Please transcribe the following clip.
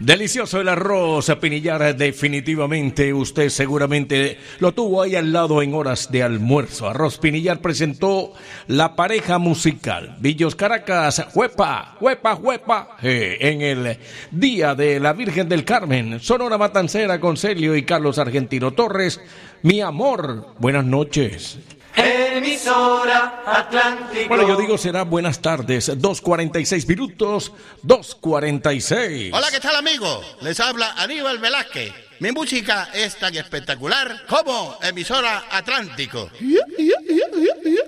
Delicioso el arroz Pinillar, definitivamente usted seguramente lo tuvo ahí al lado en horas de almuerzo. Arroz Pinillar presentó la pareja musical Villos Caracas, Huepa, Huepa, Huepa, en el Día de la Virgen del Carmen, Sonora Matancera con Celio y Carlos Argentino Torres. Mi amor, buenas noches. Emisora Atlántico. Bueno, yo digo será buenas tardes, 2:46 minutos, 2:46. Hola, ¿qué tal, amigo? Les habla Aníbal Velázquez. Mi música es tan espectacular como Emisora Atlántico.